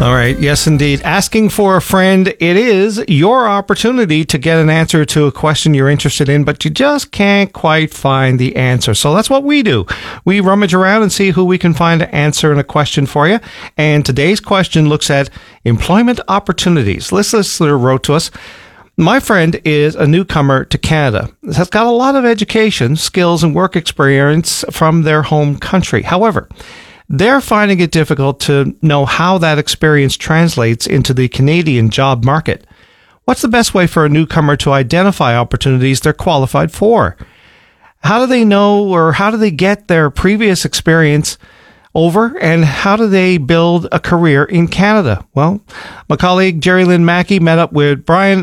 All right. Yes, indeed. Asking for a friend. It is your opportunity to get an answer to a question you're interested in, but you just can't quite find the answer. So that's what we do. We rummage around and see who we can find to answer in a question for you. And today's question looks at employment opportunities. This listener wrote to us, my friend is a newcomer to Canada. Has got a lot of education, skills, and work experience from their home country. However, they're finding it difficult to know how that experience translates into the Canadian job market. What's the best way for a newcomer to identify opportunities they're qualified for? How do they know, or how do they get their previous experience over, and how do they build a career in Canada? Well, my colleague Jerry Lynn Mackey met up with Brian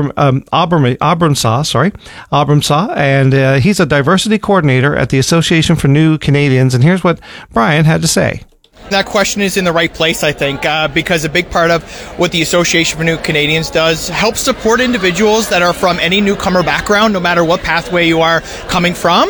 Abramsaw, and he's a diversity coordinator at the Association for New Canadians. And here's what Brian had to say. That question is in the right place, I think, because a big part of what the Association for New Canadians does helps support individuals that are from any newcomer background, no matter what pathway you are coming from.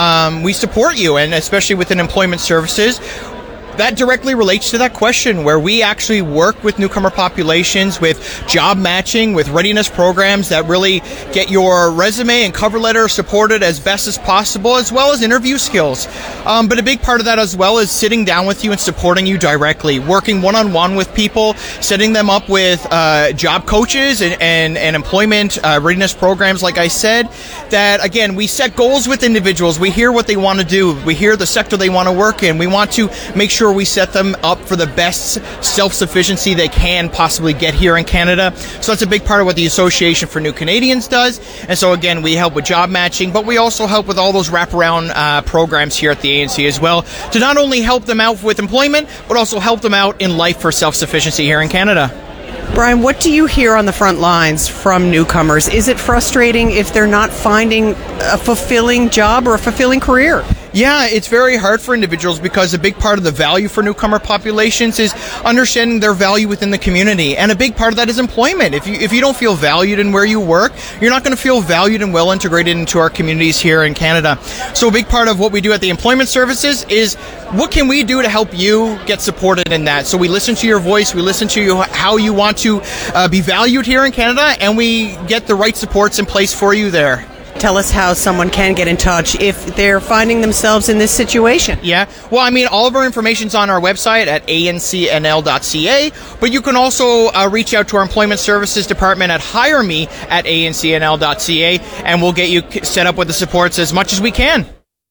We support you, and especially within employment services. That directly relates to that question, where we actually work with newcomer populations with job matching, with readiness programs that really get your resume and cover letter supported as best as possible, as well as interview skills. But a big part of that as well is sitting down with you and supporting you directly, working one-on-one with people, setting them up with job coaches and employment readiness programs, like I said, that, again, we set goals with individuals. We hear what they want to do. We hear the sector they want to work in. We want to make sure we set them up for the best self-sufficiency they can possibly get here in Canada. So that's a big part of what the Association for New Canadians does. And so, again, we help with job matching, but we also help with all those wraparound programs here at the ANC as well, to not only help them out with employment, but also help them out in life for self-sufficiency here in Canada. Brian, what do you hear on the front lines from newcomers? Is it frustrating if they're not finding a fulfilling job or a fulfilling career? Yeah, it's very hard for individuals, because a big part of the value for newcomer populations is understanding their value within the community. And a big part of that is employment. If you don't feel valued in where you work, you're not going to feel valued and well integrated into our communities here in Canada. So a big part of what we do at the employment services is, what can we do to help you get supported in that? So we listen to your voice, we listen to you, how you want to be valued here in Canada, and we get the right supports in place for you there. Tell us how someone can get in touch if they're finding themselves in this situation. Yeah, well, I mean, all of our information's on our website at ancnl.ca, but you can also reach out to our Employment Services Department at hireme@ancnl.ca, and we'll get you set up with the supports as much as we can.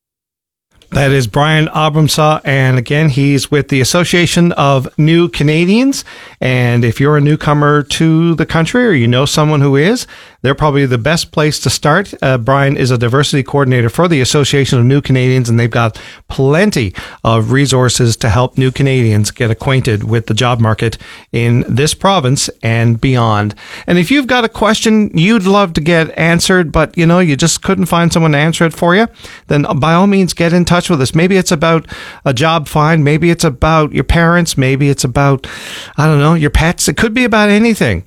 That is Brian Abramsaw, and again, he's with the Association of New Canadians. And if you're a newcomer to the country, or you know someone who is, they're probably the best place to start. Brian is a diversity coordinator for the Association of New Canadians, and they've got plenty of resources to help new Canadians get acquainted with the job market in this province and beyond. And if you've got a question you'd love to get answered, but you just couldn't find someone to answer it for you, then by all means get in touch with us. Maybe it's about a job find, maybe it's about your parents, maybe it's about, I don't know, your pets. It could be about anything.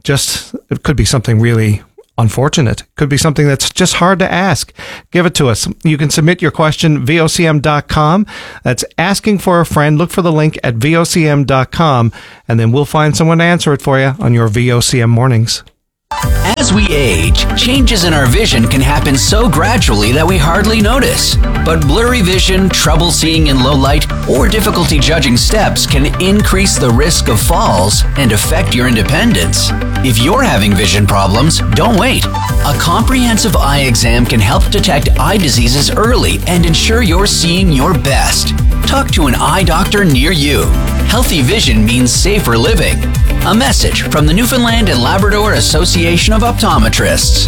It could be something really unfortunate. It could be something that's just hard to ask. Give it to us. You can submit your question vocm.com. That's asking for a friend. Look for the link at vocm.com, and then we'll find someone to answer it for you on your VOCM mornings. As we age, changes in our vision can happen so gradually that we hardly notice. But blurry vision, trouble seeing in low light, or difficulty judging steps can increase the risk of falls and affect your independence. If you're having vision problems, don't wait. A comprehensive eye exam can help detect eye diseases early and ensure you're seeing your best. Talk to an eye doctor near you. Healthy vision means safer living. A message from the Newfoundland and Labrador Association of Optometrists.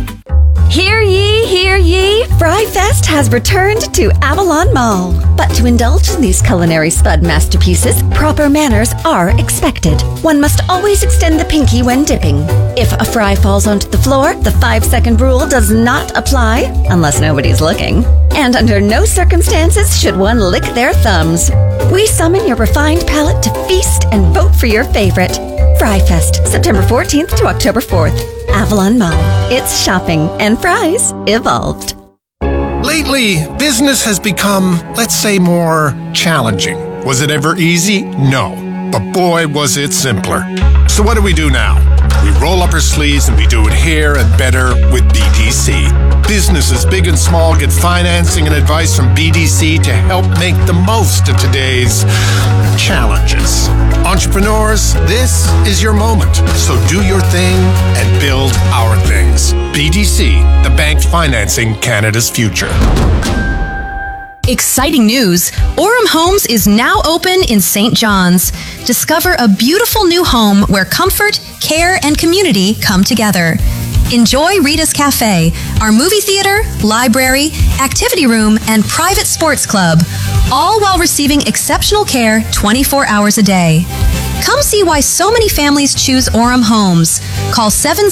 Hear ye, hear ye! Fry Fest has returned to Avalon Mall. But to indulge in these culinary spud masterpieces, proper manners are expected. One must always extend the pinky when dipping. If a fry falls onto the floor, the 5-second rule does not apply, unless nobody's looking. And under no circumstances should one lick their thumbs. We summon your refined palate to feast and vote for your favorite. Fry Fest, September 14th to October 4th. Avalon Mall. It's shopping and fries evolved. Lately, business has become, let's say, more challenging. Was it ever easy? No. but boy, was it simpler. So what do we do now? We roll up our sleeves and we do it here and better with BDC. Businesses big and small get financing and advice from BDC to help make the most of today's challenges. Entrepreneurs, this is your moment. So do your thing and build our things. BDC, the bank financing Canada's future. Exciting news! Orem Homes is now open in St. John's. Discover a beautiful new home where comfort, care, and community come together. Enjoy Rita's Cafe, our movie theater, library, activity room, and private sports club, all while receiving exceptional care 24 hours a day. Come see why so many families choose Orem Homes. Call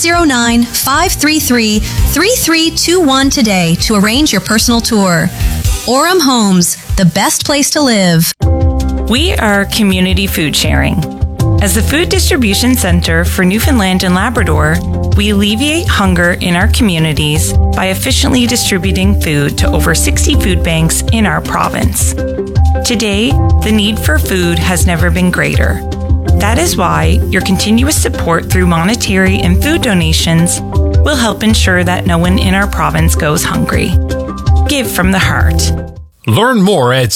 709-533-3321 today to arrange your personal tour. Orem Homes, the best place to live. We are community food sharing. As the Food Distribution Center for Newfoundland and Labrador, we alleviate hunger in our communities by efficiently distributing food to over 60 food banks in our province. Today, the need for food has never been greater. That is why your continuous support through monetary and food donations will help ensure that no one in our province goes hungry. Give from the heart. Learn more at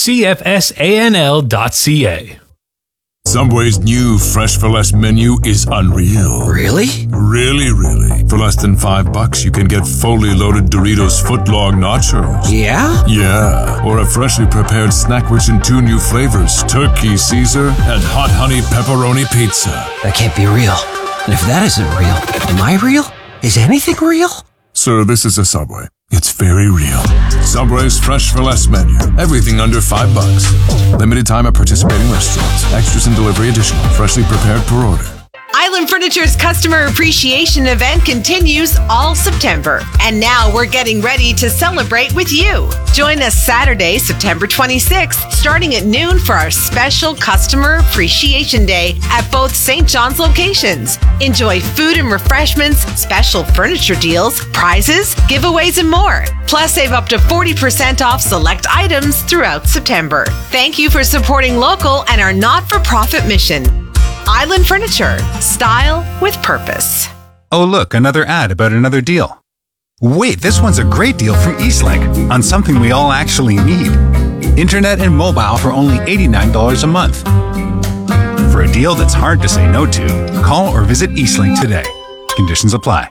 cfsanl.ca. Subway's new Fresh for Less menu is unreal. Really? Really, really. For less than $5, you can get fully loaded Doritos footlong nachos. Yeah? Yeah. Or a freshly prepared snack rich in 2 new flavors, Turkey Caesar and Hot Honey Pepperoni Pizza. That can't be real. And if that isn't real, am I real? Is anything real? Sir, this is a Subway. It's very real. Subway's Fresh for Less menu. Everything under $5. Limited time at participating restaurants. Extras and delivery additional. Freshly prepared per order. Island Furniture's Customer Appreciation Event continues all September. And now we're getting ready to celebrate with you. Join us Saturday, September 26th, starting at noon for our special Customer Appreciation Day at both St. John's locations. Enjoy food and refreshments, special furniture deals, prizes, giveaways, and more. Plus, save up to 40% off select items throughout September. Thank you for supporting local and our not-for-profit mission. Island Furniture. Style with purpose. Oh, look, another ad about another deal. Wait, this one's a great deal from Eastlink on something we all actually need. Internet and mobile for only $89 a month. For a deal that's hard to say no to, call or visit Eastlink today. Conditions apply.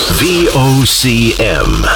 VOCM.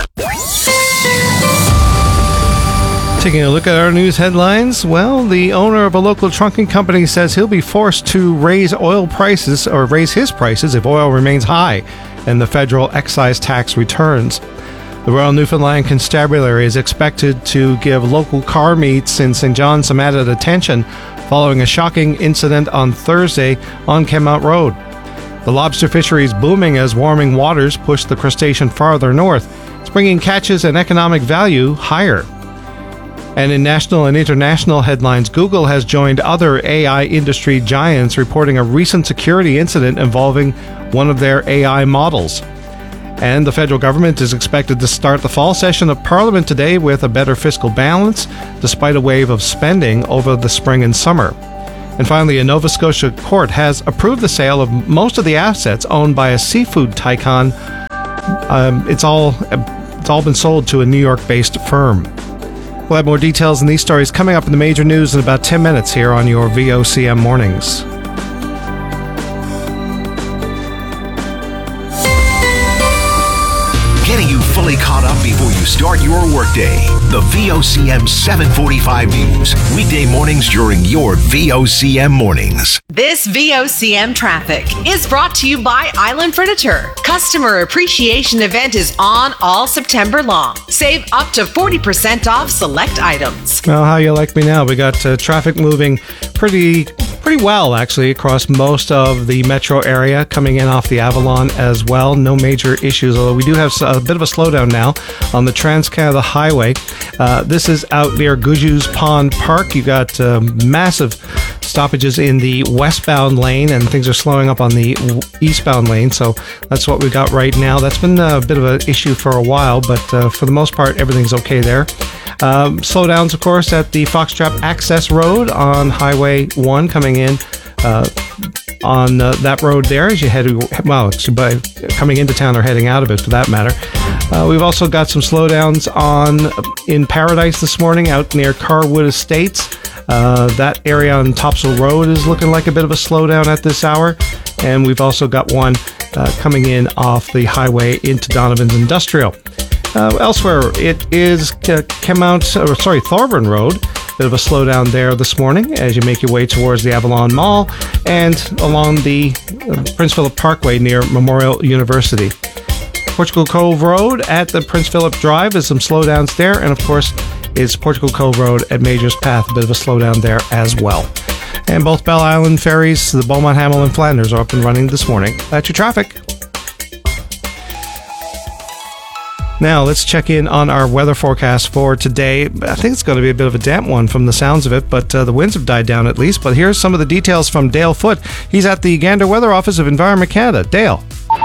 Taking a look at our news headlines, well, the owner of a local trucking company says he'll be forced to raise oil prices or raise his prices if oil remains high and the federal excise tax returns. The Royal Newfoundland Constabulary is expected to give local car meets in St. John some added attention following a shocking incident on Thursday on Kenmount Road. The lobster fishery is booming as warming waters push the crustacean farther north. It's bringing catches and economic value higher. And in national and international headlines, Google has joined other AI industry giants reporting a recent security incident involving one of their AI models. And the federal government is expected to start the fall session of Parliament today with a better fiscal balance, despite a wave of spending over the spring and summer. And finally, a Nova Scotia court has approved the sale of most of the assets owned by a seafood tycoon. It's all been sold to a New York-based firm. We'll have more details on these stories coming up in the major news in about 10 minutes here on your VOCM Mornings. Getting you fully caught up before you start your workday. The VOCM 745 News. Weekday mornings during your VOCM Mornings. This VOCM traffic is brought to you by Island Furniture. Customer Appreciation Event is on all September long. Save up to 40% off select items. Well, how you like me now? We got traffic moving pretty well, actually, across most of the metro area, coming in off the Avalon as well. No major issues, although we do have a bit of a slowdown now on the Trans-Canada Highway. This is out near Guju's Pond Park. You got massive stoppages in the westbound lane, and things are slowing up on the eastbound lane, so that's what we got right now. That's been a bit of an issue for a while, but for the most part, everything's okay there. Slowdowns, of course, at the Foxtrap Access Road on Highway 1 coming in on that road there as you head, by coming into town or heading out of it for that matter. We've also got some slowdowns in Paradise this morning out near Carwood Estates. That area on Topsail Road is looking like a bit of a slowdown at this hour. And we've also got one coming in off the highway into Donovan's Industrial. Elsewhere, it is Thorburn Road. Bit of a slowdown there this morning as you make your way towards the Avalon Mall and along the Prince Philip Parkway near Memorial University. Portugal Cove Road at the Prince Philip Drive is some slowdowns there, and of course is Portugal Cove Road at Majors Path, a bit of a slowdown there as well. And both Bell Island ferries, the Beaumont, Hamel, and Flanders are up and running this morning. That's your traffic. Now, let's check in on our weather forecast for today. I think it's going to be a bit of a damp one from the sounds of it, but the winds have died down at least. But here's some of the details from Dale Foote. He's at the Gander Weather Office of Environment Canada. Dale.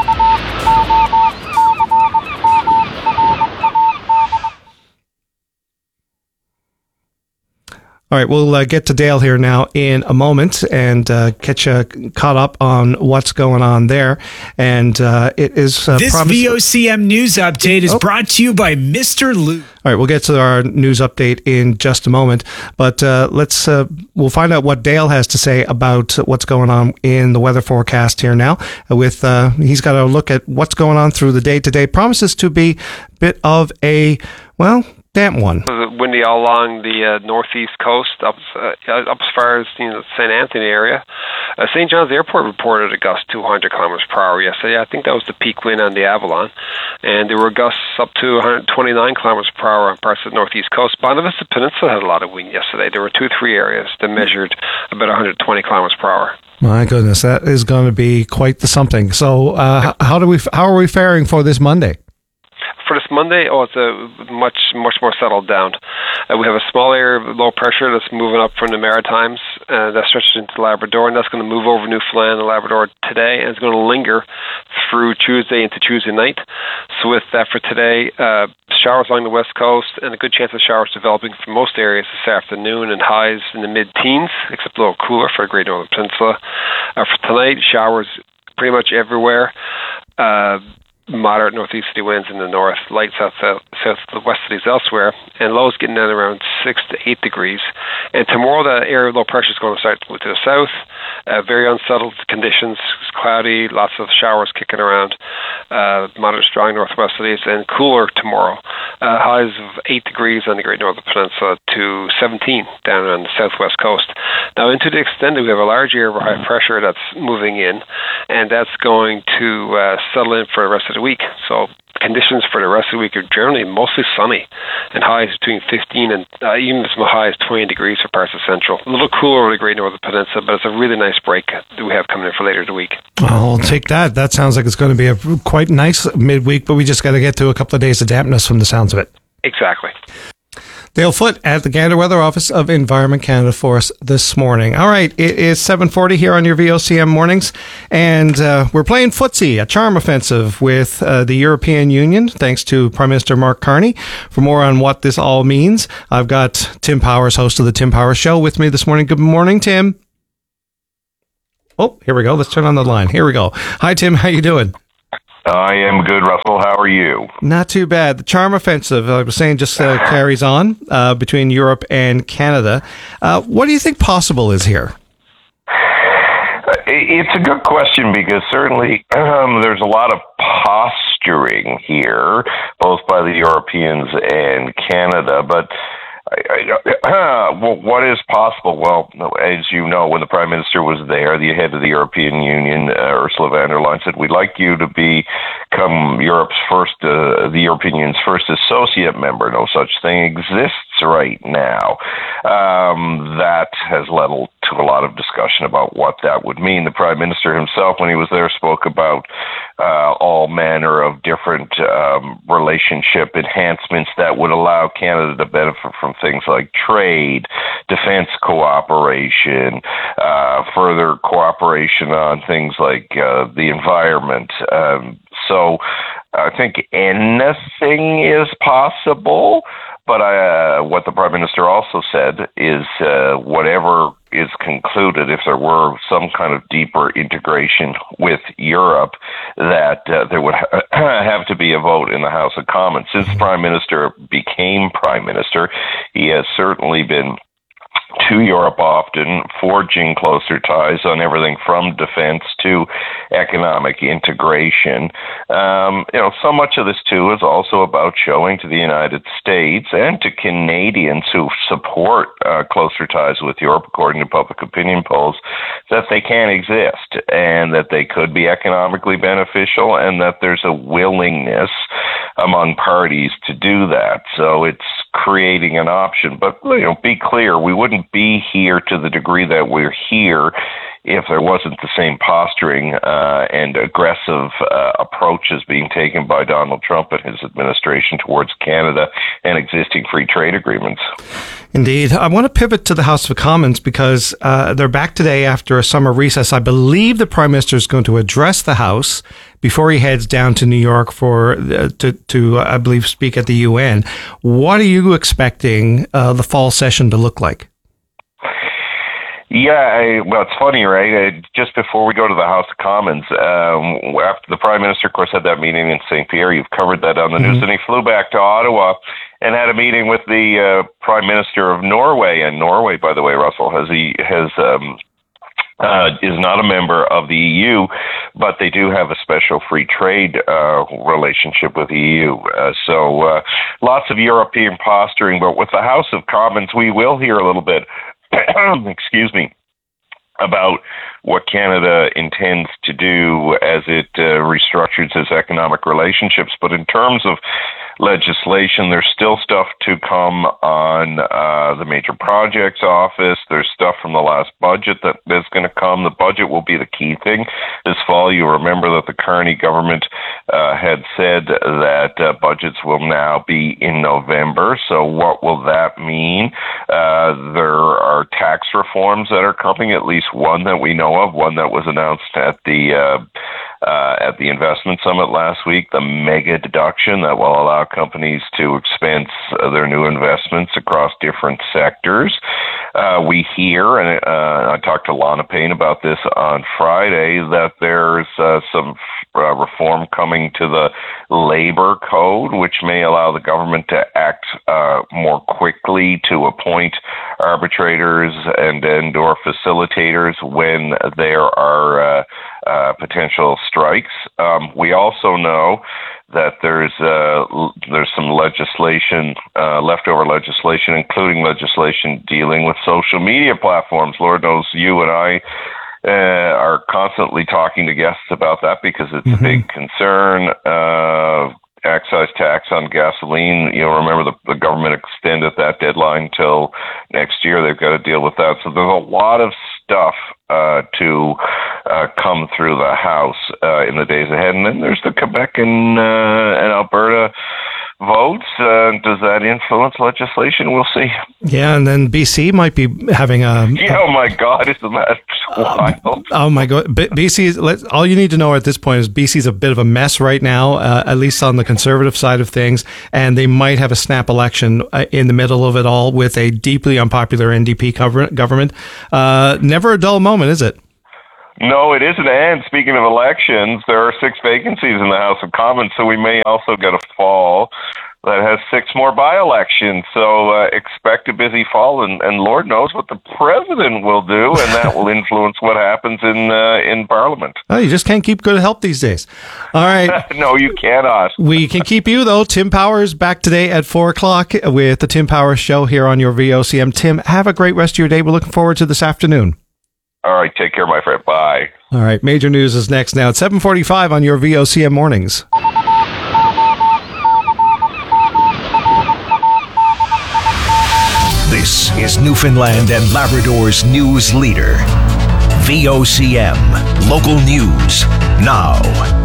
All right, we'll get to Dale here now in a moment and get you caught up on what's going on there. And it is... this VOCM news update is brought to you by Mr. Lou. All right, we'll get to our news update in just a moment, but we'll find out what Dale has to say about what's going on in the weather forecast here now. He's got a look at what's going on through the day today. Promises to be a bit of a, damp one. Windy all along the northeast coast, up as far as St. Anthony area. St. John's Airport reported a gust 200 kilometers per hour yesterday. I think that was the peak wind on the Avalon, and there were gusts up to 129 kilometers per hour on parts of the northeast coast. Bonavista Peninsula had a lot of wind yesterday. There were 2-3 areas that measured about 120 kilometers per hour. My goodness, that is going to be quite the something. So, how are we faring for this Monday? For this Monday, it's much more settled down. We have a small area of low pressure that's moving up from the Maritimes, that stretches into Labrador, and that's going to move over Newfoundland and Labrador today, and it's going to linger through Tuesday into Tuesday night. So with that for today, showers along the west coast, and a good chance of showers developing for most areas this afternoon, and highs in the mid-teens, except a little cooler for the Great Northern Peninsula. For tonight, showers pretty much everywhere. Moderate northeasterly winds in the north, light southwesterlies elsewhere, and lows getting down around 6 to 8 degrees. And tomorrow, the area of low pressure is going to start to move to the south. Very unsettled conditions, it's cloudy, lots of showers kicking around, moderate strong northwesterlies, and cooler tomorrow. Highs of 8 degrees on the Great Northern Peninsula to 17 down on the southwest coast. Now, into the extent that we have a large area of high pressure that's moving in, and that's going to settle in for the rest of the week. So conditions for the rest of the week are generally mostly sunny, and highs between 15 and even some highs 20 degrees for parts of Central. A little cooler over the Great Northern Peninsula, but it's a really nice break that we have coming in for later in the week. I'll take that. That sounds like it's going to be a quite nice midweek, but we just got to get through a couple of days of dampness from the sounds of it. Exactly. Dale Foote at the Gander Weather Office of Environment Canada for us this morning. All right, it is 7:40 here on your VOCM mornings, and we're playing footsie, a charm offensive with the European Union, thanks to Prime Minister Mark Carney. For more on what this all means, I've got Tim Powers, host of the Tim Powers Show, with me this morning. Good morning, Tim. Oh, here we go. Let's turn on the line. Here we go. Hi, Tim. How you doing? I am good, Russell. How are you? Not too bad. The charm offensive, I was saying, just carries on between Europe and Canada. What do you think possible is here? It's a good question because certainly there's a lot of posturing here, both by the Europeans and Canada, but what is possible? Well, as you know, when the Prime Minister was there, the head of the European Union, Ursula von der Leyen, said, we'd like you to become Europe's first, the European Union's first associate member. No such thing exists right now. That has led to a lot of discussion about what that would mean. The Prime Minister himself, when he was there, spoke about all manner of different relationship enhancements that would allow Canada to benefit from things like trade, defense cooperation, further cooperation on things like the environment. So I think anything is possible. But what the Prime Minister also said is whatever is concluded, if there were some kind of deeper integration with Europe, that there would have to be a vote in the House of Commons. Since the Prime Minister became Prime Minister, he has certainly been to Europe often, forging closer ties on everything from defense to economic integration. So much of this, too, is also about showing to the United States and to Canadians who support closer ties with Europe, according to public opinion polls, that they can exist and that they could be economically beneficial and that there's a willingness among parties to do that. So it's creating an option. But, be clear, we wouldn't be here to the degree that we're here if there wasn't the same posturing and aggressive approaches being taken by Donald Trump and his administration towards Canada and existing free trade agreements. Indeed. I want to pivot to the House of Commons because they're back today after a summer recess. I believe the Prime Minister is going to address the House before he heads down to New York to I believe, speak at the UN. What are you expecting the fall session to look like? Yeah, well, it's funny, right? Just before we go to the House of Commons, after the Prime Minister, of course, had that meeting in St. Pierre, you've covered that on the news, and he flew back to Ottawa and had a meeting with the Prime Minister of Norway. And Norway, by the way, Russell, is not a member of the EU, but they do have a special free trade relationship with the EU. So lots of European posturing, but with the House of Commons, we will hear a little bit excuse me, about what Canada intends to do as it restructures its economic relationships. But in terms of legislation, there's still stuff to come on the Major Projects Office. There's stuff from the last budget that is going to come. The budget will be the key thing this fall. You remember that the Carney government had said that budgets will now be in November. So what will that mean? There are tax reforms that are coming, at least one that we know of, one that was announced at the investment summit last week, the mega deduction that will allow companies to expense their new investments across different sectors. We hear, and I talked to Lana Payne about this on Friday, that there's some reform coming to the labor code, which may allow the government to act more quickly to appoint arbitrators and or facilitators when there are potential strikes. We also know that there's some legislation, leftover legislation, including legislation dealing with social media platforms. Lord knows you and I are constantly talking to guests about that because it's a big concern. Excise tax on gasoline, remember the government extended that deadline till next year. They've got to deal with that. So there's a lot of stuff to come through the House in the days ahead. And then there's the Quebec and Alberta votes. Does that influence legislation? We'll see. Yeah, and then BC might be having a... oh, my God, isn't that wild? Oh, my God. BC, all you need to know at this point is BC's a bit of a mess right now, at least on the Conservative side of things, and they might have a snap election in the middle of it all with a deeply unpopular NDP government. Never a dull moment, is it? No, it isn't. And speaking of elections, there are 6 vacancies in the House of Commons, so we may also get a fall that has 6 more by-elections. So expect a busy fall, and Lord knows what the president will do, and that will influence what happens in Parliament. Oh, you just can't keep good help these days. All right. No, you cannot. We can keep you, though. Tim Powers back today at 4 o'clock with the Tim Powers Show here on your VOCM. Tim, have a great rest of your day. We're looking forward to this afternoon. All right, take care, my friend. Bye. All right, Major News is next now at 7:45 on your VOCM Mornings. This is Newfoundland and Labrador's news leader. VOCM, local news, now.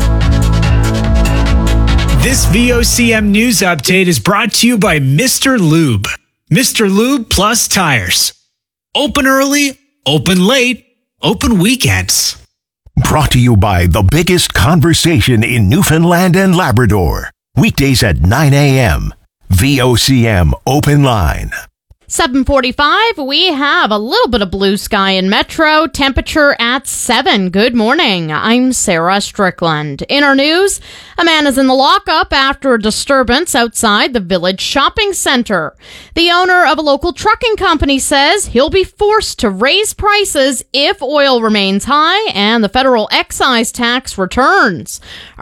This VOCM news update is brought to you by Mr. Lube. Mr. Lube Plus Tires. Open early, open late, open weekends. Brought to you by the biggest conversation in Newfoundland and Labrador. Weekdays at 9 a.m. VOCM Open Line. 7:45, we have a little bit of blue sky in Metro, temperature at 7. Good morning, I'm Sarah Strickland. In our news, a man is in the lockup after a disturbance outside the Village Shopping Center. The owner of a local trucking company says he'll be forced to raise prices if oil remains high and the federal excise tax returns.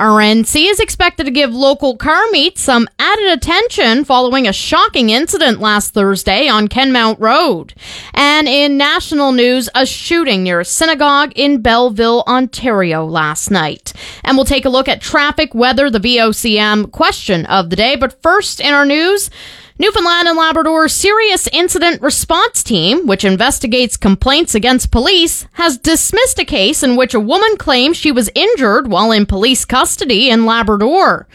RNC is expected to give local car meets some added attention following a shocking incident last Thursday on Kenmount Road. And in national news, a shooting near a synagogue in Belleville, Ontario last night. And we'll take a look at traffic, weather, the VOCM question of the day. But first in our news, Newfoundland and Labrador Serious Incident Response Team, which investigates complaints against police, has dismissed a case in which a woman claims she was injured while in police custody in Labrador.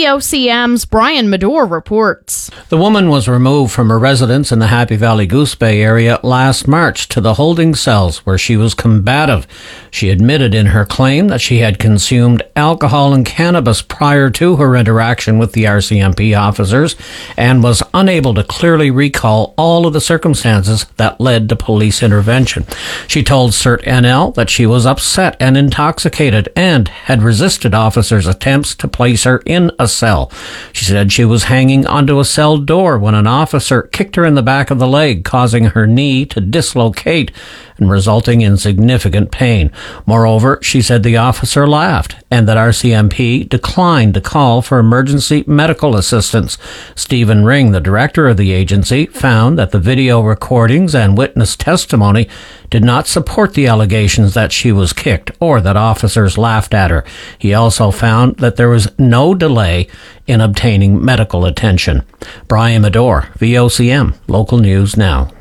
VOCM's Brian Medore reports. The woman was removed from her residence in the Happy Valley Goose Bay area last March to the holding cells where she was combative. She admitted in her claim that she had consumed alcohol and cannabis prior to her interaction with the RCMP officers and was unable to clearly recall all of the circumstances that led to police intervention. She told CERT NL that she was upset and intoxicated and had resisted officers' attempts to place her in a cell. She said she was hanging onto a cell door when an officer kicked her in the back of the leg, causing her knee to dislocate and resulting in significant pain. Moreover, she said the officer laughed and that RCMP declined to call for emergency medical assistance. Stephen Ring, the director of the agency, found that the video recordings and witness testimony did not support the allegations that she was kicked or that officers laughed at her. He also found that there was no delay in obtaining medical attention. Brian Medore, VOCM, Local News Now.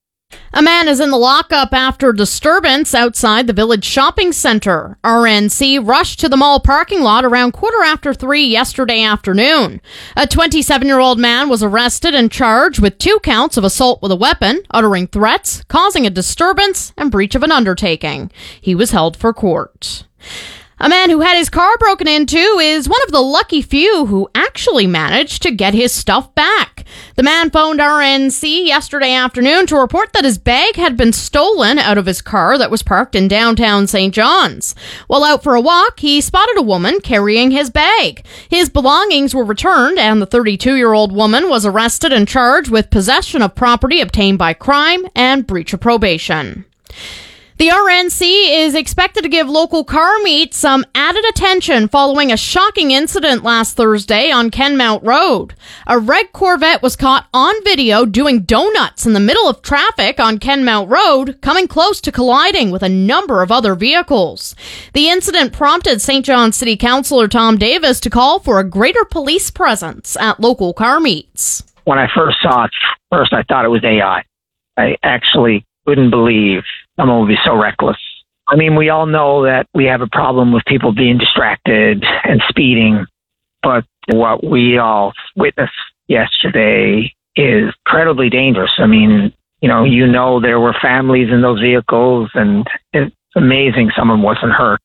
A man is in the lockup after disturbance outside the Village Shopping Center. RNC rushed to the mall parking lot around 3:15 yesterday afternoon. A 27-year-old man was arrested and charged with 2 counts of assault with a weapon, uttering threats, causing a disturbance, and breach of an undertaking. He was held for court. A man who had his car broken into is one of the lucky few who actually managed to get his stuff back. The man phoned RNC yesterday afternoon to report that his bag had been stolen out of his car that was parked in downtown St. John's. While out for a walk, he spotted a woman carrying his bag. His belongings were returned, and the 32-year-old woman was arrested and charged with possession of property obtained by crime and breach of probation. The RNC is expected to give local car meets some added attention following a shocking incident last Thursday on Kenmount Road. A red Corvette was caught on video doing donuts in the middle of traffic on Kenmount Road, coming close to colliding with a number of other vehicles. The incident prompted St. John City Councillor Tom Davis to call for a greater police presence at local car meets. When I first saw it, I thought it was AI. I actually couldn't believe someone would be so reckless. I mean, we all know that we have a problem with people being distracted and speeding, but what we all witnessed yesterday is incredibly dangerous. I mean, you know there were families in those vehicles, and it's amazing someone wasn't hurt.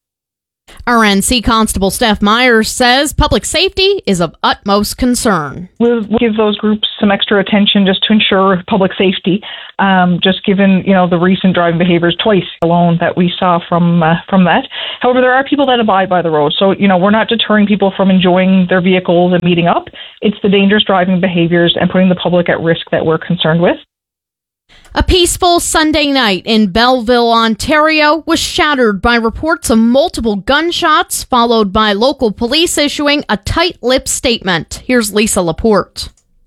RNC Constable Steph Myers says public safety is of utmost concern. We'll give those groups some extra attention just to ensure public safety, just given, the recent driving behaviors twice alone that we saw from that. However, there are people that abide by the road. So, we're not deterring people from enjoying their vehicles and meeting up. It's the dangerous driving behaviors and putting the public at risk that we're concerned with. A peaceful Sunday night in Belleville, Ontario was shattered by reports of multiple gunshots, followed by local police issuing a tight-lipped statement. Here's Lisa Laporte.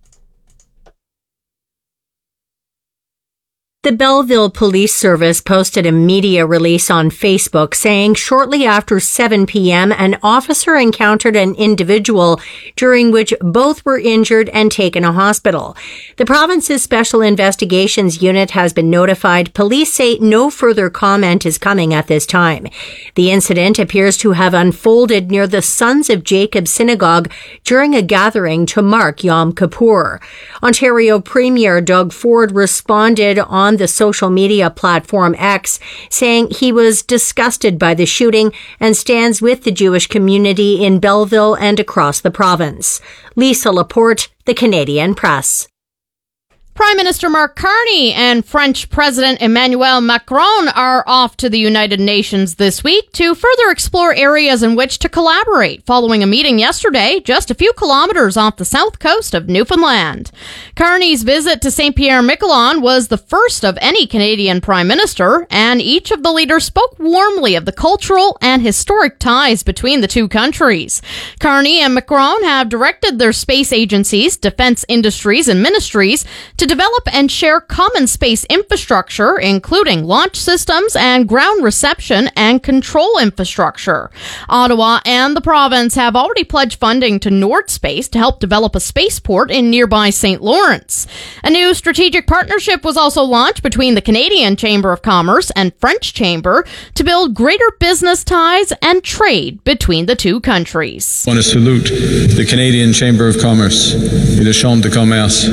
The Belleville Police Service posted a media release on Facebook saying shortly after 7 p.m., an officer encountered an individual during which both were injured and taken to hospital. The province's Special Investigations Unit has been notified. Police say no further comment is coming at this time. The incident appears to have unfolded near the Sons of Jacob Synagogue during a gathering to mark Yom Kippur. Ontario Premier Doug Ford responded on the social media platform X, saying he was disgusted by the shooting and stands with the Jewish community in Belleville and across the province. Lisa Laporte, The Canadian Press. Prime Minister Mark Carney and French President Emmanuel Macron are off to the United Nations this week to further explore areas in which to collaborate following a meeting yesterday just a few kilometers off the south coast of Newfoundland. Carney's visit to St. Pierre-Miquelon was the first of any Canadian Prime Minister, and each of the leaders spoke warmly of the cultural and historic ties between the two countries. Carney and Macron have directed their space agencies, defense industries, and ministries to develop and share common space infrastructure, including launch systems and ground reception and control infrastructure. Ottawa and the province have already pledged funding to Nord Space to help develop a spaceport in nearby St. Lawrence. A new strategic partnership was also launched between the Canadian Chamber of Commerce and French Chamber to build greater business ties and trade between the two countries. I want to salute the Canadian Chamber of Commerce et la Chambre de Commerce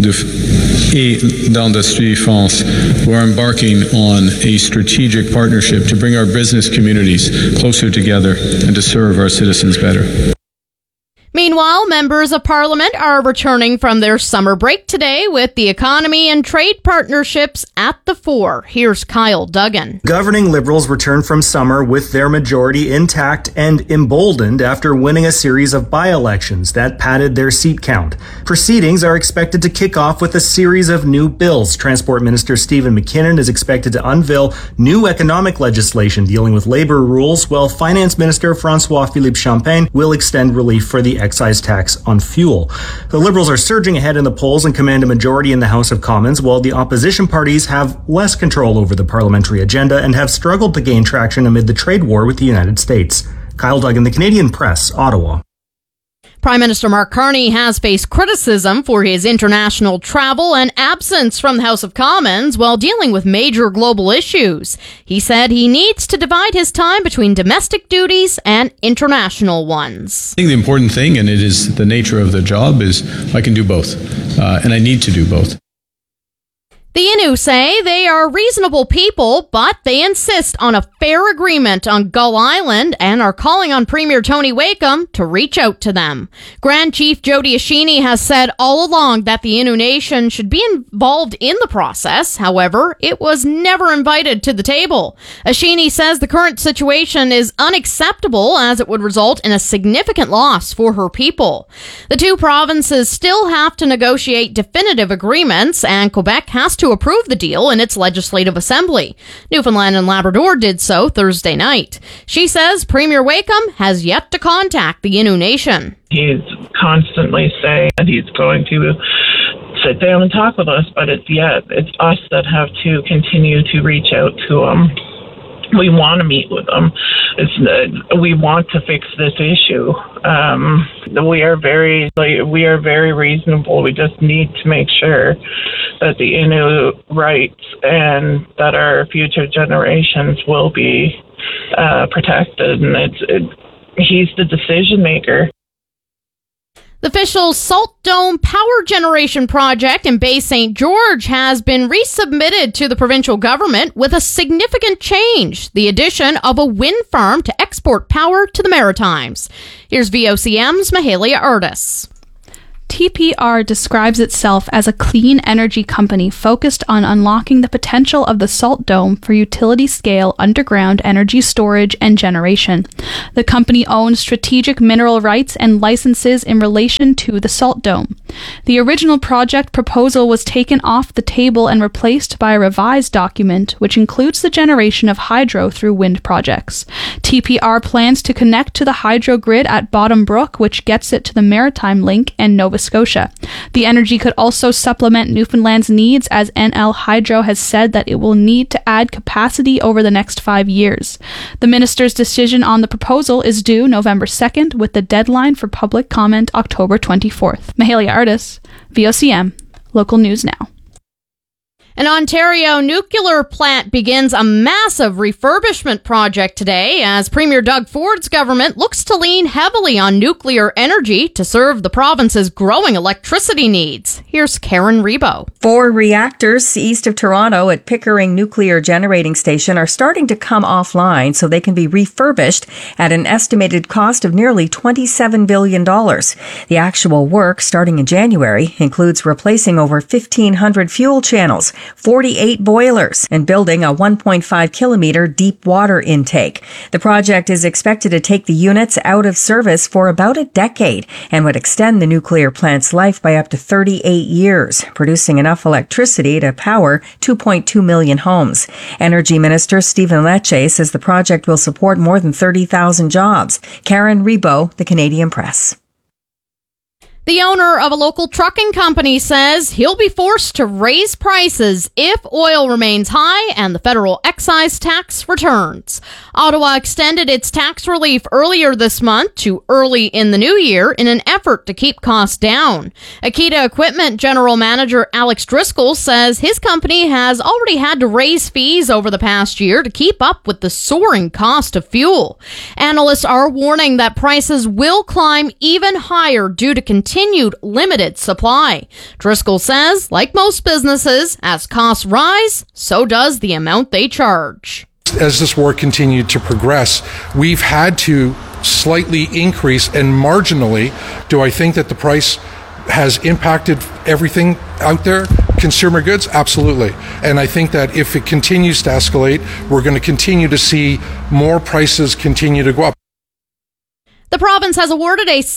et d'Industrie France, who are embarking on a strategic partnership to bring our business communities closer together and to serve our citizens better. Meanwhile, members of Parliament are returning from their summer break today with the economy and trade partnerships at the fore. Here's Kyle Duggan. Governing Liberals return from summer with their majority intact and emboldened after winning a series of by-elections that padded their seat count. Proceedings are expected to kick off with a series of new bills. Transport Minister Stephen McKinnon is expected to unveil new economic legislation dealing with labor rules, while Finance Minister François-Philippe Champagne will extend relief for the excise tax on fuel. The Liberals are surging ahead in the polls and command a majority in the House of Commons, while the opposition parties have less control over the parliamentary agenda and have struggled to gain traction amid the trade war with the United States. Kyle Duggan, The Canadian Press, Ottawa. Prime Minister Mark Carney has faced criticism for his international travel and absence from the House of Commons while dealing with major global issues. He said he needs to divide his time between domestic duties and international ones. I think the important thing, and it is the nature of the job, is I can do both, and I need to do both. The Innu say they are reasonable people, but they insist on a fair agreement on Gull Island and are calling on Premier Tony Wakeham to reach out to them. Grand Chief Jody Ashini has said all along that the Innu Nation should be involved in the process. However, it was never invited to the table. Ashini says the current situation is unacceptable as it would result in a significant loss for her people. The two provinces still have to negotiate definitive agreements, and Quebec has to approve the deal in its legislative assembly. Newfoundland and Labrador did so Thursday night. She says Premier Wakeham has yet to contact the Innu Nation. He's constantly saying that he's going to sit down and talk with us, but it's us that have to continue to reach out to him. We want to meet with them. We want to fix this issue. We are very reasonable. We just need to make sure that the Innu rights and that our future generations will be protected. And he's the decision maker. The official Salt Dome power generation project in Bay St. George has been resubmitted to the provincial government with a significant change, the addition of a wind farm to export power to the Maritimes. Here's VOCM's Mahalia Artis. TPR describes itself as a clean energy company focused on unlocking the potential of the Salt Dome for utility-scale underground energy storage and generation. The company owns strategic mineral rights and licenses in relation to the Salt Dome. The original project proposal was taken off the table and replaced by a revised document, which includes the generation of hydro through wind projects. TPR plans to connect to the hydro grid at Bottom Brook, which gets it to the Maritime Link and Nova Scotia. The energy could also supplement Newfoundland's needs, as NL Hydro has said that it will need to add capacity over the next 5 years. The minister's decision on the proposal is due November 2nd, with the deadline for public comment October 24th. Mahalia Artis, VOCM, Local News Now. An Ontario nuclear plant begins a massive refurbishment project today as Premier Doug Ford's government looks to lean heavily on nuclear energy to serve the province's growing electricity needs. Here's Karen Rebo. 4 reactors east of Toronto at Pickering Nuclear Generating Station are starting to come offline so they can be refurbished at an estimated cost of nearly $27 billion. The actual work, starting in January, includes replacing over 1,500 fuel channels, 48 boilers, and building a 1.5-kilometer deep water intake. The project is expected to take the units out of service for about a decade and would extend the nuclear plant's life by up to 38 years, producing enough electricity to power 2.2 million homes. Energy Minister Stephen Lecce says the project will support more than 30,000 jobs. Karen Rebo, The Canadian Press. The owner of a local trucking company says he'll be forced to raise prices if oil remains high and the federal excise tax returns. Ottawa extended its tax relief earlier this month to early in the new year in an effort to keep costs down. Akita Equipment General Manager Alex Driscoll says his company has already had to raise fees over the past year to keep up with the soaring cost of fuel. Analysts are warning that prices will climb even higher due to continued limited supply. Driscoll says, like most businesses, as costs rise, so does the amount they charge. As this war continued to progress, we've had to slightly increase, and marginally, do I think that the price has impacted everything out there? Consumer goods? Absolutely. And I think that if it continues to escalate, we're going to continue to see more prices continue to go up. The province has awarded a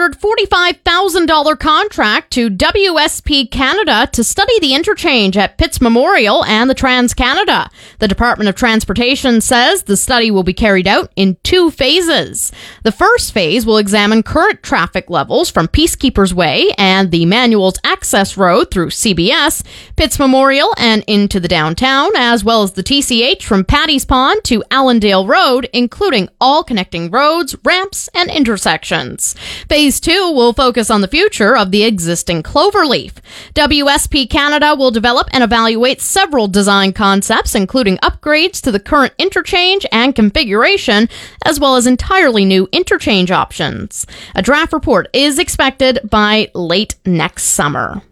$645,000 contract to WSP Canada to study the interchange at Pitts Memorial and the Trans-Canada. The Department of Transportation says the study will be carried out in 2 phases. The first phase will examine current traffic levels from Peacekeepers Way and the Manuel's Access Road through CBS, Pitts Memorial and into the downtown, as well as the TCH from Paddy's Pond to Allendale Road, including all connecting roads, ramps, and intersections. Phase 2 will focus on the future of the existing Cloverleaf. WSP Canada will develop and evaluate several design concepts, including upgrades to the current interchange and configuration, as well as entirely new interchange options. A draft report is expected by late next summer.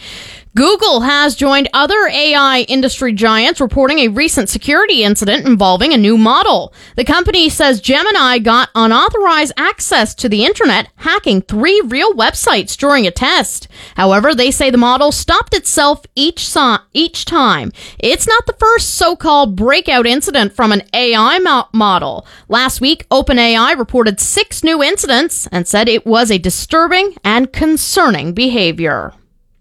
Google has joined other AI industry giants reporting a recent security incident involving a new model. The company says Gemini got unauthorized access to the internet, hacking 3 real websites during a test. However, they say the model stopped itself each time. It's not the first so-called breakout incident from an AI model. Last week, OpenAI reported 6 new incidents and said it was a disturbing and concerning behavior.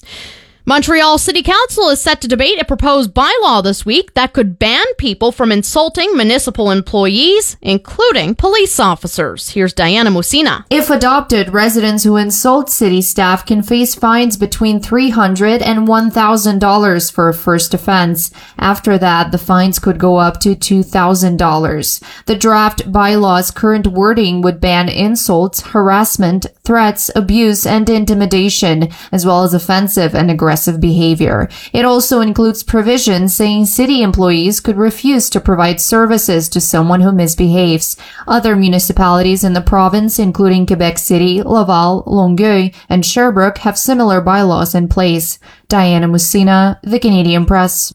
Montreal City Council is set to debate a proposed bylaw this week that could ban people from insulting municipal employees, including police officers. Here's Diana Musina. If adopted, residents who insult city staff can face fines between $300 and $1,000 for a first offense. After that, the fines could go up to $2,000. The draft bylaw's current wording would ban insults, harassment, threats, abuse, and intimidation, as well as offensive and aggressive behavior. It also includes provisions saying city employees could refuse to provide services to someone who misbehaves. Other municipalities in the province, including Quebec City, Laval, Longueuil, and Sherbrooke, have similar bylaws in place. Diana Musina, The Canadian Press.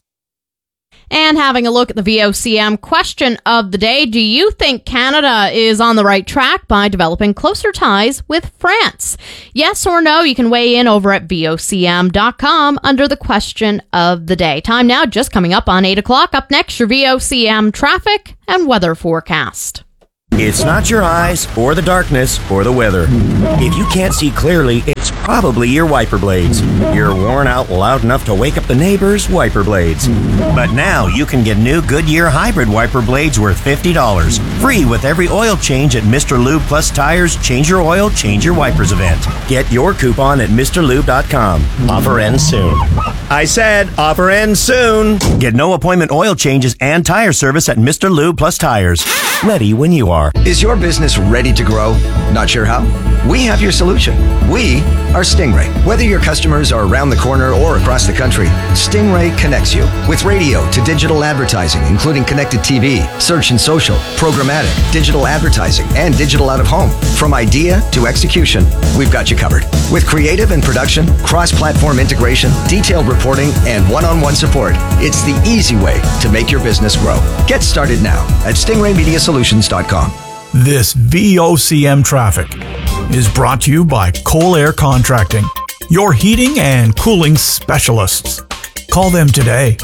And having a look at the VOCM question of the day, do you think Canada is on the right track by developing closer ties with France? Yes or no, you can weigh in over at VOCM.com under the question of the day. Time now just coming up on 8 o'clock. Up next, your VOCM traffic and weather forecast. It's not your eyes, or the darkness, or the weather. If you can't see clearly, it's probably your wiper blades. You're worn out loud enough to wake up the neighbors' wiper blades. But now you can get new Goodyear hybrid wiper blades worth $50. Free with every oil change at Mr. Lube Plus Tires Change Your Oil, Change Your Wipers event. Get your coupon at MrLube.com. Offer ends soon. I said offer ends soon. Get no appointment oil changes and tire service at Mr. Lube Plus Tires. Ready when you are. Is your business ready to grow? Not sure how? We have your solution. We are Stingray. Whether your customers are around the corner or across the country, Stingray connects you with radio to digital advertising, including connected TV, search and social, programmatic, digital advertising, and digital out of home. From idea to execution, we've got you covered. With creative and production, cross-platform integration, detailed reporting, and one-on-one support, it's the easy way to make your business grow. Get started now at stingraymediasolutions.com. This VOCM traffic is brought to you by Coal Air Contracting, your heating and cooling specialists. Call them today.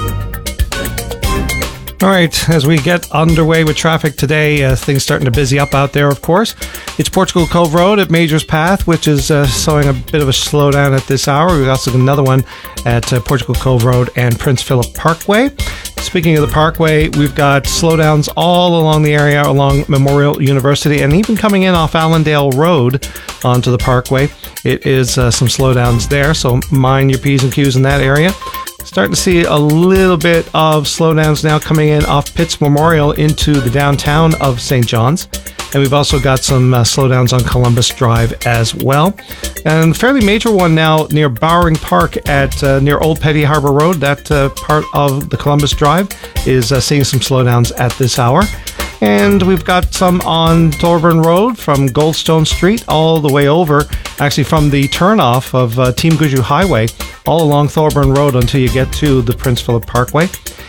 All right, as we get underway with traffic today, things starting to busy up out there, of course. It's Portugal Cove Road at Majors Path, which is showing a bit of a slowdown at this hour. We've also got another one at Portugal Cove Road and Prince Philip Parkway. Speaking of the Parkway, we've got slowdowns all along the area, along Memorial University, and even coming in off Allendale Road onto the Parkway. It is some slowdowns there, so mind your P's and Q's in that area. Starting to see a little bit of slowdowns now coming in off Pitts Memorial into the downtown of St. John's. And we've also got some slowdowns on Columbus Drive as well. And a fairly major one now near Bowering Park at near Old Petty Harbor Road. That part of the Columbus Drive is seeing some slowdowns at this hour. And we've got some on Thorburn Road from Goldstone Street all the way over, actually from the turnoff of Team Guju Highway, all along Thorburn Road until you get to the Prince Philip Parkway.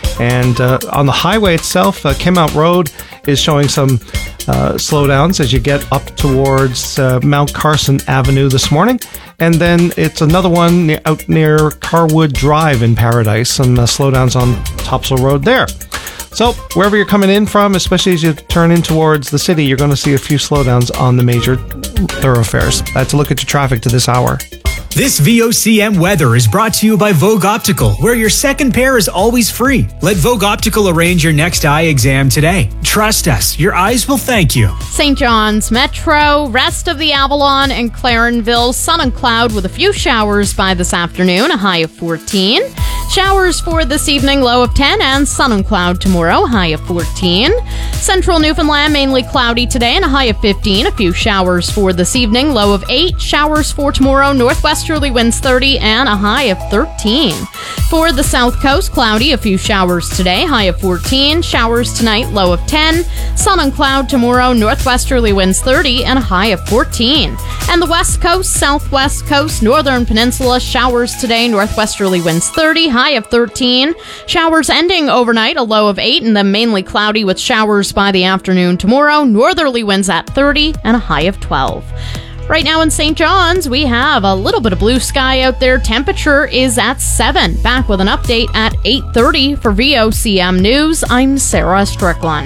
And on the highway itself, Kenmount Road is showing some slowdowns as you get up towards Mount Carson Avenue this morning. And then it's another one out near Carwood Drive in Paradise, some slowdowns on Topsail Road there. So wherever you're coming in from, especially as you turn in towards the city, you're going to see a few slowdowns on the major thoroughfares. That's a look at your traffic to this hour. This VOCM weather is brought to you by Vogue Optical, where your second pair is always free. Let Vogue Optical arrange your next eye exam today. Trust us, your eyes will thank you. St. John's Metro, rest of the Avalon and Clarenville, sun and cloud with a few showers by this afternoon, a high of 14. Showers for this evening, low of 10, and sun and cloud tomorrow, high of 14. Central Newfoundland, mainly cloudy today and a high of 15. A few showers for this evening, low of 8. Showers for tomorrow, northwesterly winds 30 and a high of 13. For the South Coast, cloudy, a few showers today, high of 14. Showers tonight, low of 10. Sun and cloud tomorrow, northwesterly winds 30 and a high of 14. And the West Coast, Southwest Coast, Northern Peninsula, showers today, northwesterly winds 30, high of 13. Showers ending overnight, a low of 8, and then mainly cloudy with showers by the afternoon tomorrow, northerly winds at 30 and a high of 12. Right now in St. John's, we have a little bit of blue sky out there. Temperature is at 7. Back with an update at 8:30 for VOCM News. I'm Sarah Strickland.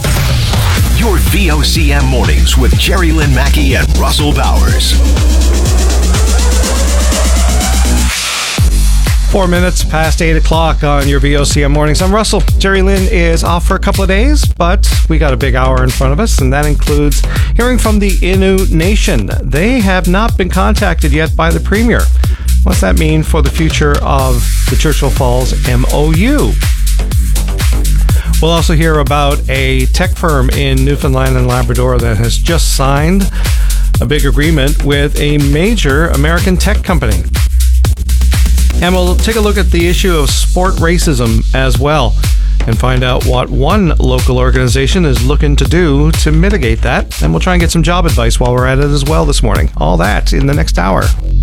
Your VOCM mornings with Jerry Lynn Mackey and Russell Bowers. 4 minutes past 8 o'clock on your VOCM mornings. I'm Russell. Jerry Lynn is off for a couple of days, but we got a big hour in front of us, and that includes hearing from the Innu Nation. They have not been contacted yet by the Premier. What's that mean for the future of the Churchill Falls MOU? We'll also hear about a tech firm in Newfoundland and Labrador that has just signed a big agreement with a major American tech company. And we'll take a look at the issue of sport racism as well and find out what one local organization is looking to do to mitigate that. And we'll try and get some job advice while we're at it as well this morning. All that in the next hour.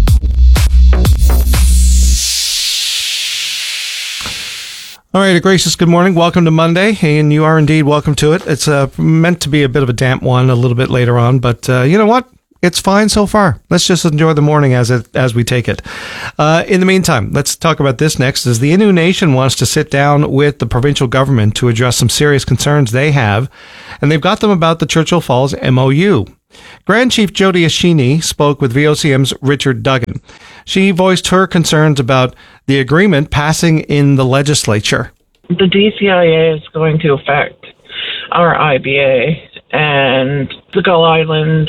All right, a gracious good morning. Welcome to Monday, and you are indeed welcome to it. It's meant to be a bit of a damp one a little bit later on, but you know what? It's fine so far. Let's just enjoy the morning as we take it. In the meantime, let's talk about this next. As the Innu Nation wants to sit down with the provincial government to address some serious concerns they have, and they've got them about the Churchill Falls MOU. Grand Chief Jody Ashini spoke with VOCM's Richard Duggan. She voiced her concerns about the agreement passing in the legislature. The DCIA is going to affect our IBA and the Gull Island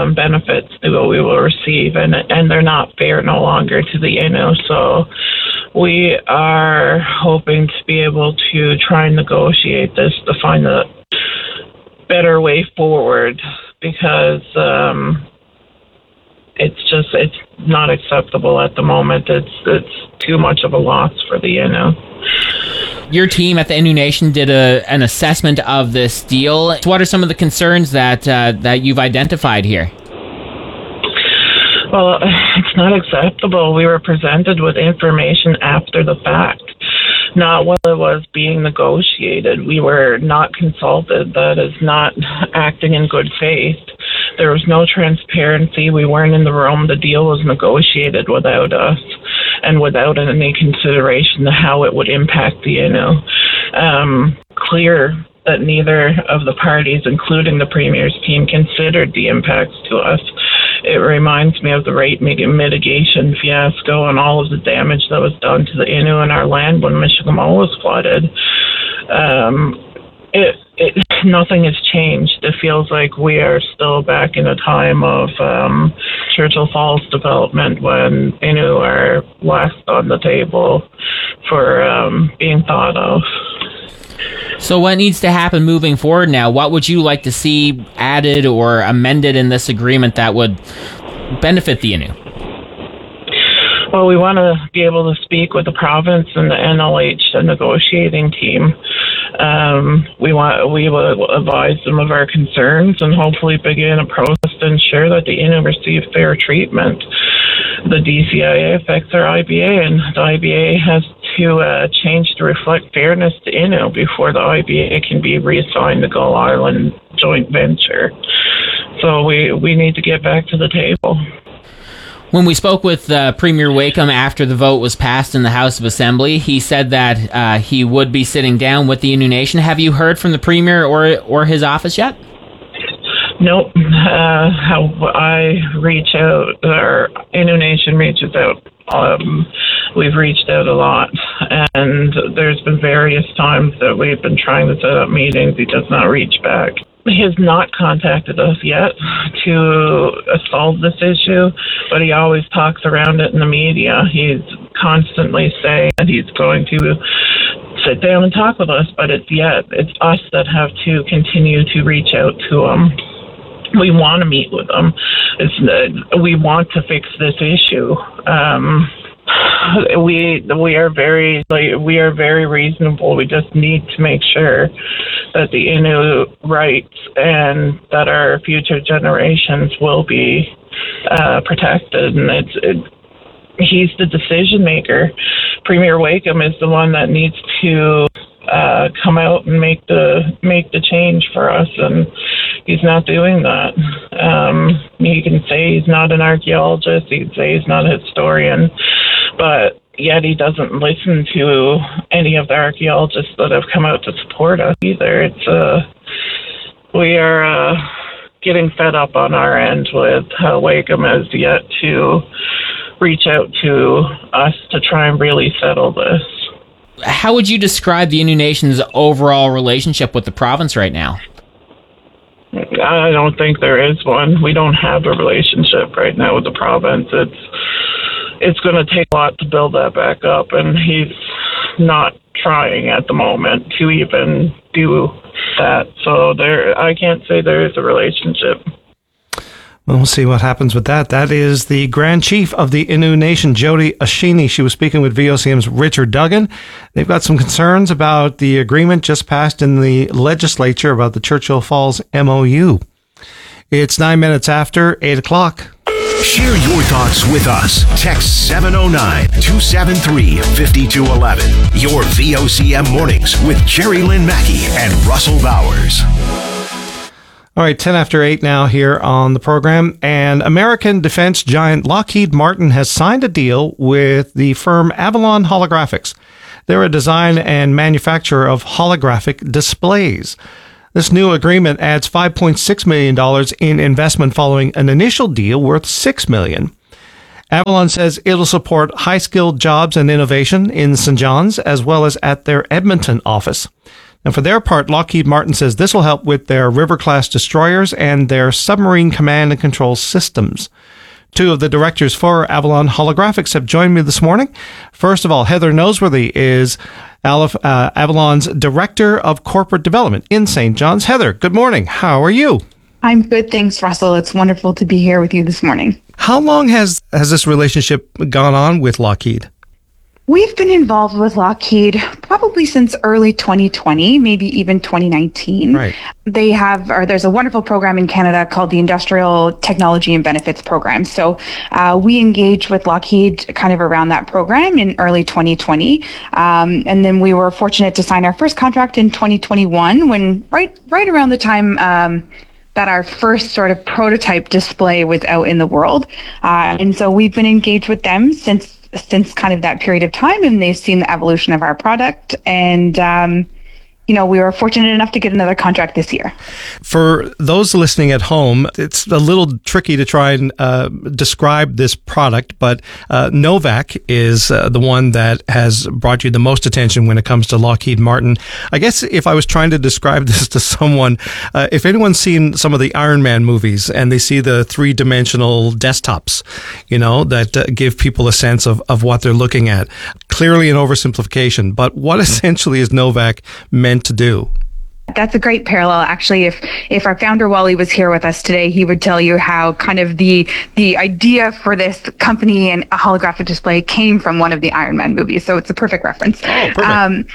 benefits that we will receive, and they're not fair no longer to the Innu. So We are hoping to be able to try and negotiate this to find a better way forward, because it's not acceptable at the moment. It's too much of a loss for the Innu. Your team at the Innu Nation did an assessment of this deal. What are some of the concerns that you've identified here? Well, it's not acceptable. We were presented with information after the fact, not while it was being negotiated. We were not consulted. That is not acting in good faith. There was no transparency. We weren't in the room. The deal was negotiated without us and without any consideration to how it would impact the Innu. Clear that neither of the parties, including the Premier's team, considered the impacts to us. It reminds me of the rate mitigation fiasco and all of the damage that was done to the Innu and our land when Michigamme was flooded. Nothing has changed. It feels like we are still back in a time of Churchill Falls development when Innu are last on the table for being thought of. So what needs to happen moving forward now? What would you like to see added or amended in this agreement that would benefit the Innu? Well, we want to be able to speak with the province and the NLH, the negotiating team. We will advise them of our concerns and hopefully begin a process to ensure that the Innu receive fair treatment. The DCIA affects our IBA, and the IBA has to change to reflect fairness to Innu before the IBA can be reassigned the Gull Island joint venture. So we need to get back to the table. When we spoke with Premier Wakeham after the vote was passed in the House of Assembly, he said that he would be sitting down with the Innu Nation. Have you heard from the Premier or his office yet? Nope. How I reach out, or Innu Nation reaches out. We've reached out a lot, and there's been various times that we've been trying to set up meetings. He does not reach back. He has not contacted us yet to solve this issue, but he always talks around it in the media. He's constantly saying that he's going to sit down and talk with us, but it's us that have to continue to reach out to him. We want to meet with them. We want to fix this issue. We are very reasonable. We just need to make sure that the Innu rights and that our future generations will be protected. And he's the decision maker. Premier Wakeham is the one that needs to come out and make the change for us, and he's not doing that. He can say he's not an archaeologist, he can say he's not a historian, but yet he doesn't listen to any of the archaeologists that have come out to support us either. We are getting fed up on our end with how Wakeham has yet to reach out to us to try and really settle this. How would you describe the Innu Nation's overall relationship with the province right now? I don't think there is one. We don't have a relationship right now with the province. It's going to take a lot to build that back up, and he's not trying at the moment to even do that. So I can't say there is a relationship. Well, we'll see what happens with that. That is the Grand Chief of the Innu Nation, Jody Ashini. She was speaking with VOCM's Richard Duggan. They've got some concerns about the agreement just passed in the legislature about the Churchill Falls MOU. It's 9 minutes after 8 o'clock. Share your thoughts with us. Text 709-273-5211. Your VOCM Mornings with Jerry Lynn Mackey and Russell Bowers. All right, 10 after 8 now here on the program. And American defense giant Lockheed Martin has signed a deal with the firm Avalon Holographics. They're a design and manufacturer of holographic displays. This new agreement adds $5.6 million in investment following an initial deal worth $6 million. Avalon says it'll support high-skilled jobs and innovation in St. John's as well as at their Edmonton office. Now, for their part, Lockheed Martin says this will help with their River-class destroyers and their submarine command and control systems. Two of the directors for Avalon Holographics have joined me this morning. First of all, Heather Noseworthy is Avalon's Director of Corporate Development in St. John's. Heather, good morning. How are you? I'm good, thanks, Russell. It's wonderful to be here with you this morning. How long has this relationship gone on with Lockheed? We've been involved with Lockheed probably since early 2020, maybe even 2019. Right. There's a wonderful program in Canada called the Industrial Technology and Benefits Program. So we engaged with Lockheed kind of around that program in early 2020. And then we were fortunate to sign our first contract in 2021 when right around the time that our first sort of prototype display was out in the world. And so we've been engaged with them since kind of that period of time, and they've seen the evolution of our product. And, we were fortunate enough to get another contract this year. For those listening at home, it's a little tricky to try and describe this product, but Novak is the one that has brought you the most attention when it comes to Lockheed Martin. I guess if I was trying to describe this to someone, if anyone's seen some of the Iron Man movies and they see the three-dimensional desktops, that give people a sense of what they're looking at. Clearly an oversimplification, but what essentially is Novak meant to do? That's a great parallel. Actually, if our founder Wally was here with us today, he would tell you how kind of the idea for this company and a holographic display came from one of the Iron Man movies. So it's a perfect reference. Oh, perfect.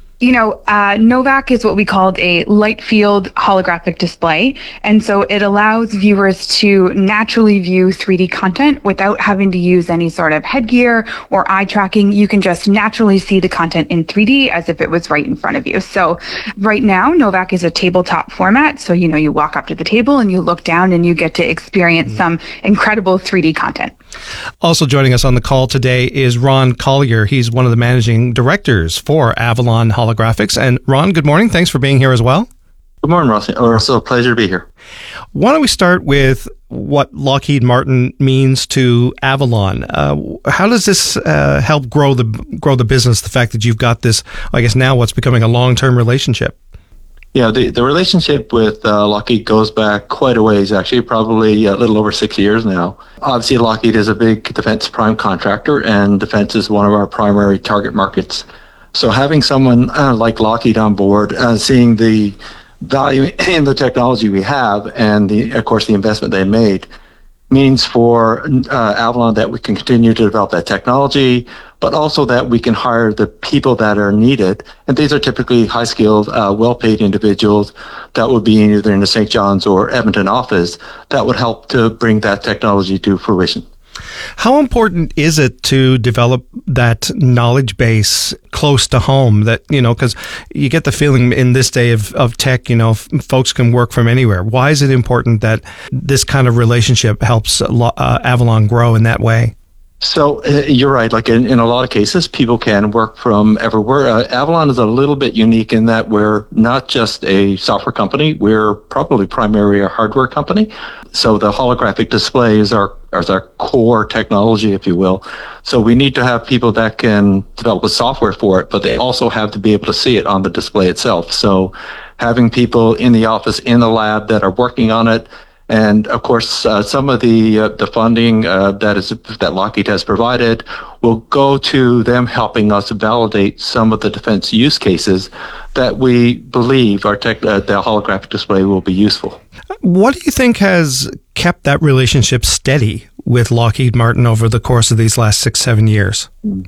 Novak is what we called a light field holographic display. And so it allows viewers to naturally view 3D content without having to use any sort of headgear or eye tracking. You can just naturally see the content in 3D as if it was right in front of you. So right now, Novak is a tabletop format. So, you walk up to the table and you look down and you get to experience some incredible 3D content. Also joining us on the call today is Ron Collier. He's one of the managing directors for Avalon Holographics. And Ron, good morning. Thanks for being here as well. Good morning, Russell. Russell, a pleasure to be here. Why don't we start with what Lockheed Martin means to Avalon? How does this help grow the business? The fact that you've got this, I guess now what's becoming a long-term relationship. Yeah, the relationship with Lockheed goes back quite a ways, actually, probably a little over 6 years now. Obviously, Lockheed is a big defense prime contractor, and defense is one of our primary target markets. So having someone like Lockheed on board, seeing the value in the technology we have and, of course, the investment they made, means for Avalon that we can continue to develop that technology, but also that we can hire the people that are needed. And these are typically high-skilled, well-paid individuals that would be either in the St. John's or Edmonton office that would help to bring that technology to fruition. How important is it to develop that knowledge base close to home that, because you get the feeling in this day of tech, folks can work from anywhere. Why is it important that this kind of relationship helps Avalon grow in that way? So you're right. Like in a lot of cases, people can work from everywhere. Avalon is a little bit unique in that we're not just a software company. We're probably primarily a hardware company. So the holographic display is our core technology, if you will. So we need to have people that can develop the software for it, but they also have to be able to see it on the display itself. So having people in the office, in the lab that are working on it. And of course, some of the funding that Lockheed has provided will go to them helping us validate some of the defense use cases that we believe the holographic display will be useful. What do you think has kept that relationship steady with Lockheed Martin over the course of these last 6-7 years?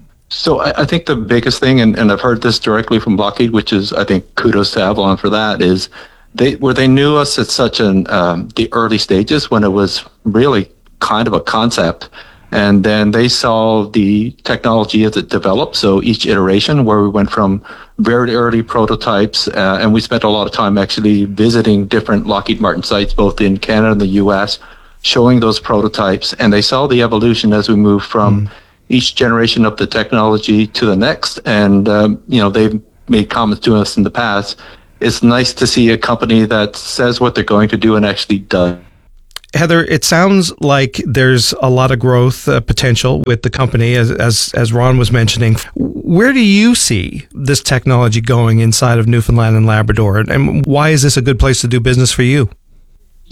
So I think the biggest thing, and I've heard this directly from Lockheed, which is, I think, kudos to Avalon for that, is they knew us at such the early stages when it was really kind of a concept. And then they saw the technology as it developed. So each iteration where we went from very early prototypes, and we spent a lot of time actually visiting different Lockheed Martin sites, both in Canada and the US, showing those prototypes. And they saw the evolution as we moved from each generation of the technology to the next. And, they've made comments to us in the past. It's nice to see a company that says what they're going to do and actually does. Heather, it sounds like there's a lot of growth potential with the company, as Ron was mentioning. Where do you see this technology going inside of Newfoundland and Labrador, and why is this a good place to do business for you?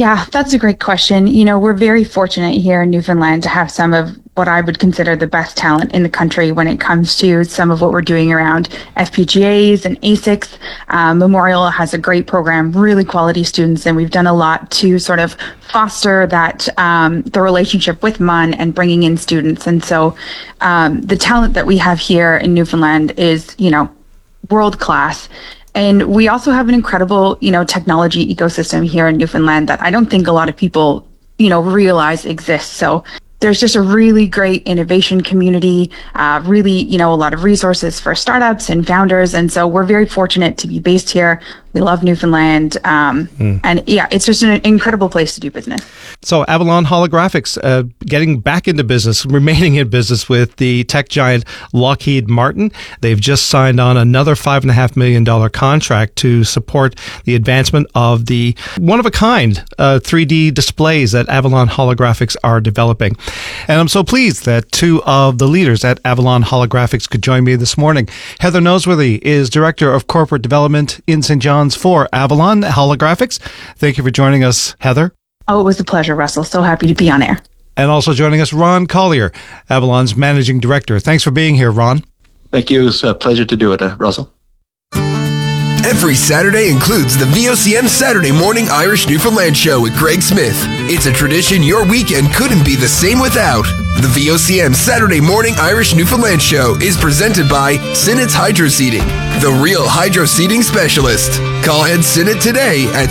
Yeah, that's a great question. We're very fortunate here in Newfoundland to have some of what I would consider the best talent in the country when it comes to some of what we're doing around FPGAs and ASICs. Memorial has a great program, really quality students, and we've done a lot to sort of foster that the relationship with MUN and bringing in students. And so the talent that we have here in Newfoundland is, world class. And we also have an incredible, technology ecosystem here in Newfoundland that I don't think a lot of people, realize exists. So there's just a really great innovation community, really, a lot of resources for startups and founders. And so we're very fortunate to be based here. We love Newfoundland. And yeah, it's just an incredible place to do business. So Avalon Holographics getting back into business, remaining in business with the tech giant Lockheed Martin. They've just signed on another $5.5 million contract to support the advancement of the one-of-a-kind 3D displays that Avalon Holographics are developing. And I'm so pleased that two of the leaders at Avalon Holographics could join me this morning. Heather Noseworthy is Director of Corporate Development in St. John's for Avalon Holographics. Thank you for joining us, Heather. Oh, it was a pleasure, Russell. So happy to be on air. And also joining us, Ron Collier, Avalon's Managing Director. Thanks for being here, Ron. Thank you. It's a pleasure to do it, Russell. Every Saturday includes the VOCM Saturday Morning Irish Newfoundland Show with Greg Smith. It's a tradition your weekend couldn't be the same without. The VOCM Saturday Morning Irish Newfoundland Show is presented by Sinnett's Hydro Seeding, the real hydro seeding specialist. Call Ed Sinnett today at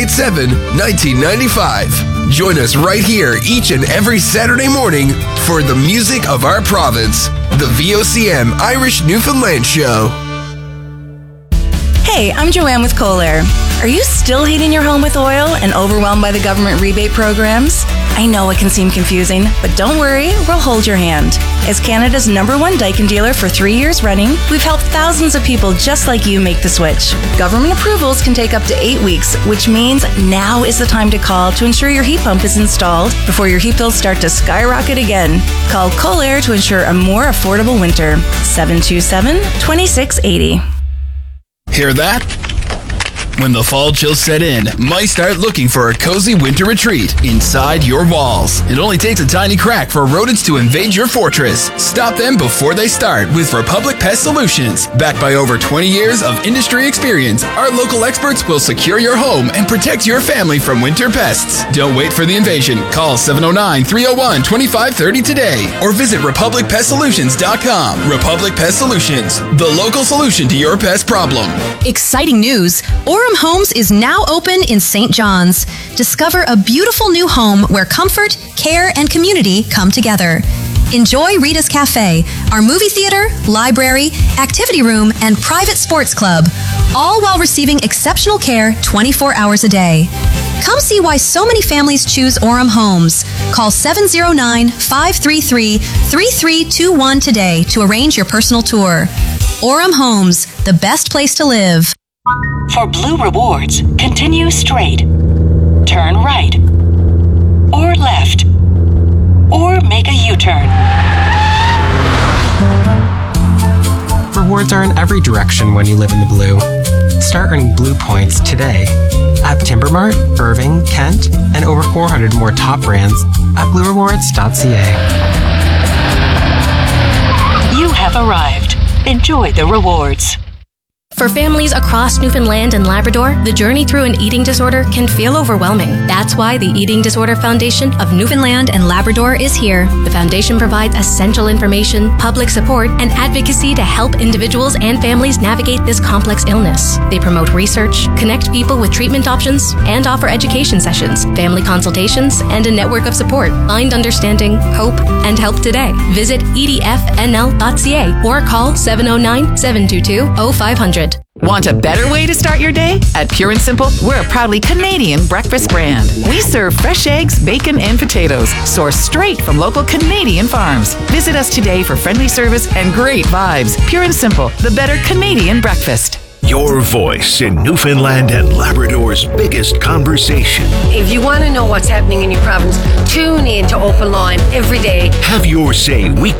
687-1995. Join us right here each and every Saturday morning for the music of our province. The VOCM Irish Newfoundland Show. Hey, I'm Joanne with Kohler. Are you still heating your home with oil and overwhelmed by the government rebate programs? I know it can seem confusing, but don't worry, we'll hold your hand. As Canada's #1 Daikin dealer for 3 years running, we've helped thousands of people just like you make the switch. Government approvals can take up to 8 weeks, which means now is the time to call to ensure your heat pump is installed before your heat bills start to skyrocket again. Call Kohler to ensure a more affordable winter. 727-2680. Hear that? When the fall chills set in, might start looking for a cozy winter retreat inside your walls. It only takes a tiny crack for rodents to invade your fortress. Stop them before they start with Republic Pest Solutions. Backed by over 20 years of industry experience, our local experts will secure your home and protect your family from winter pests. Don't wait for the invasion. Call 709-301-2530 today or visit RepublicPestSolutions.com. Republic Pest Solutions, the local solution to your pest problem. Exciting news! Orem Homes is now open in St. John's. Discover a beautiful new home where comfort, care, and community come together. Enjoy Rita's Cafe, our movie theater, library, activity room, and private sports club, all while receiving exceptional care 24 hours a day. Come see why so many families choose Orem Homes. Call 709-533-3321 today to arrange your personal tour. Orem Homes, the best place to live. For Blue Rewards, continue straight, turn right, or left, or make a U-turn. Rewards are in every direction when you live in the Blue. Start earning Blue points today at Timbermart, Irving, Kent, and over 400 more top brands at bluerewards.ca. You have arrived. Enjoy the rewards. For families across Newfoundland and Labrador, the journey through an eating disorder can feel overwhelming. That's why the Eating Disorder Foundation of Newfoundland and Labrador is here. The foundation provides essential information, public support, and advocacy to help individuals and families navigate this complex illness. They promote research, connect people with treatment options, and offer education sessions, family consultations, and a network of support. Find understanding, hope, and help today. Visit edfnl.ca or call 709-722-0500. Want a better way to start your day? At Pure and Simple, we're a proudly Canadian breakfast brand. We serve fresh eggs, bacon, and potatoes, sourced straight from local Canadian farms. Visit us today for friendly service and great vibes. Pure and Simple, the better Canadian breakfast. Your voice in Newfoundland and Labrador's biggest conversation. If you want to know what's happening in your province, tune in to Open Line every day. Have your say weekday